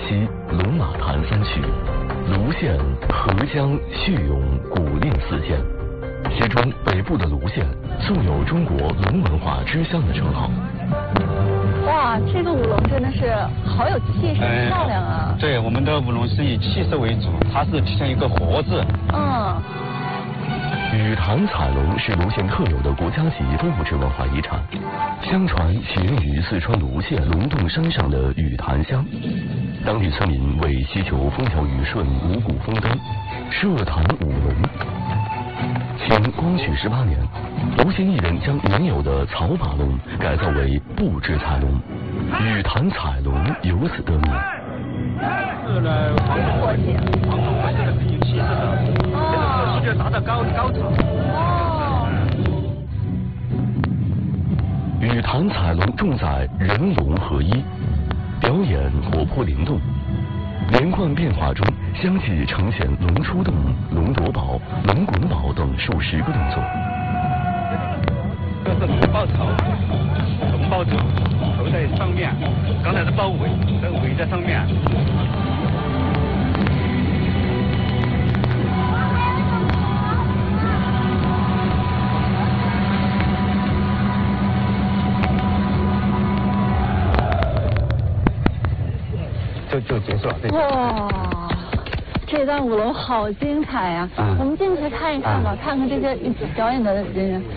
西龙马潭3区，泸县、合江、叙永、古蔺4县，其中北部的泸县素有中国龙文化之乡的称号。 哇，这个舞龙真的是好有气势，漂亮啊！ 对，我们的舞龙是以气势为主，它是体现一个活字。 雨潭彩龙是泸县特有的国家级非物质文化遗产，相传起源于四川泸县龙洞山上的雨潭乡，当地村民为祈求风调雨顺、五谷丰登，设坛舞龙。清光绪18年，泸县艺人将原有的草把龙改造为布制彩龙，雨潭彩龙由此得名。 是呢，黄铜过节的很有气势的，这个特色就达到高潮。 雨潭彩龙重在人龙合一，表演活泼灵动，连贯变化中相继呈现龙出洞、龙夺宝、龙滚宝等数十个动作。 这是龙抱头，龙抱头，头在上面，刚才是抱尾，这尾在上面。就结束了。 哇，这段舞龙好精彩呀！我们进去看一看吧，看看这些表演的人员。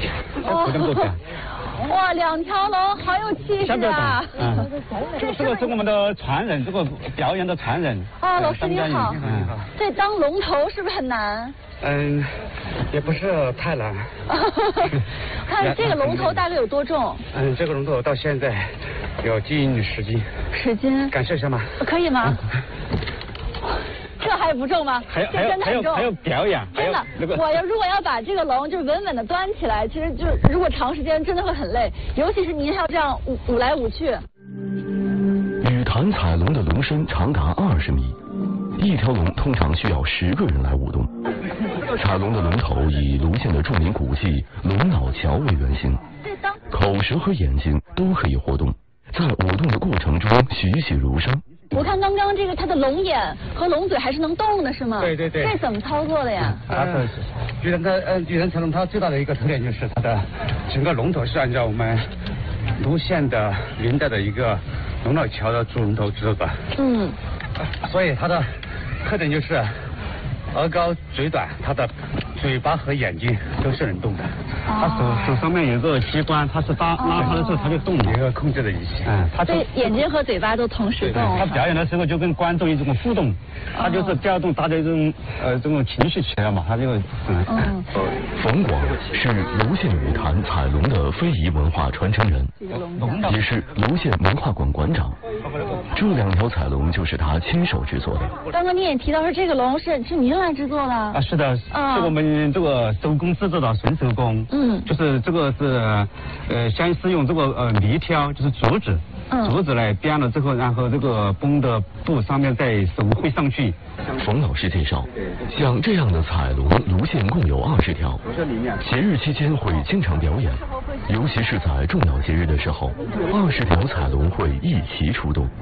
哇，2条龙好有气势啊！ 这个是我们的传人，这个表演的传人。 老师你好。这当龙头是不是很难？ 也不是太难。 看这个龙头大概有多重？ 这个龙头到现在有近10斤。10斤？感受一下吗？ 可以吗？这还不重吗？ 还有表演， 真的。我如果要把这个龙就是稳稳的端起来，其实就如果长时间真的会很累，尤其是您还要这样舞来舞去。 雨潭彩龙的龙身长达20米，一条龙通常需要10个人来舞动。彩龙的龙头以泸县的著名古迹龙脑桥为原型，口舌和眼睛都可以活动，在舞动的过程中栩栩如生。 我看刚刚这个它的龙眼和龙嘴还是能动的，是吗？ 对。 这怎么操作的呀？ 雨潭彩龙它最大的一个特点就是它的整个龙头是按照我们泸县的明代的一个龙脑桥的主龙头制作的。所以它的特点就是额高嘴短，它的嘴巴和眼睛都是能动的。它手上面有个机关，它是拉它的时候它就动了，一个控制的仪器。 所以眼睛和嘴巴都同时动。 它表演的时候就跟观众一种互动，它就是调动大家这种情绪起来嘛，它就冯广是泸县雨坛彩龙的非遗文化传承人，也是泸县文化馆馆长。这2条彩龙就是他亲手制作的。 刚刚你也提到说这个龙是您来制作的？ 是的，是我们这个手工制作的纯手工。就是这个是先是用这个泥挑，就是竹子来编了之后，然后这个绷的布上面再手绘上去。 冯老师介绍，像这样的彩龙，泸县共有20条，节日期间会经常表演，尤其是在重要节日的时候，20条彩龙会一齐出动。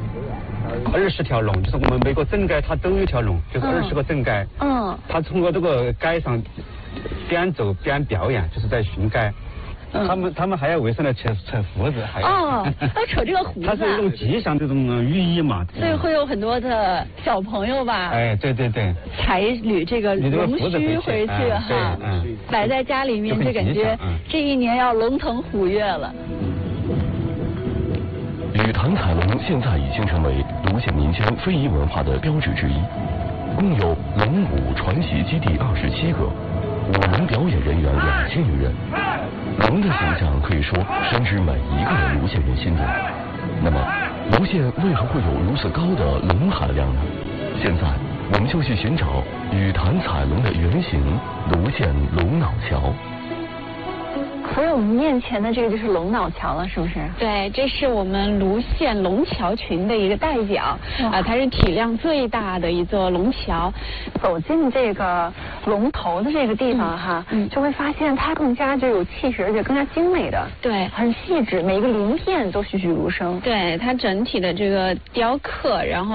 20条龙，就是我们每个镇街它都有一条龙，就是20个镇街。它通过这个街上边走边表演，就是在巡街。他们还要围上来扯胡子，还要扯这个胡子。 它是一种吉祥这种寓意嘛。 所以会有很多的小朋友吧？ 对。 采捋这个龙须回去哈，摆在家里面就感觉这一年要龙腾虎跃了。 雨坛彩龙现在已经成为泸县民间非遗文化的标志之一，共有龙舞传习基地27个，舞龙表演人员2000余人。龙的形象可以说深植每一个泸县人心中。那么，泸县为何会有如此高的龙含量呢？现在我们就去寻找雨坛彩龙的原型——泸县龙脑桥。 所以我们面前的这个就是龙脑桥了，是不是？ 对，这是我们泸县龙桥群的一个代表它是体量最大的一座龙桥。 走进这个龙头的这个地方哈，就会发现它更加就有气势，而且更加精美的， 对， 很细致，每一个鳞片都栩栩如生。 对，它整体的这个雕刻，然后